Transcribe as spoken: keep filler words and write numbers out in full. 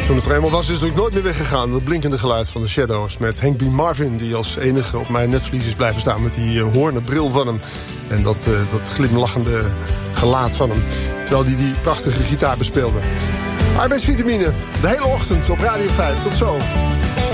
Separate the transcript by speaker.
Speaker 1: Toen het er eenmaal was, is het ook nooit meer weggegaan. Dat blinkende geluid van de Shadows met Hank B. Marvin, die als enige op mijn netvlies is blijven staan met die uh, hoornen bril van hem. En dat, uh, dat glimlachende gelaat van hem. Terwijl hij die prachtige gitaar bespeelde. Arbeidsvitamine, de hele ochtend op Radio vijf. Tot zo.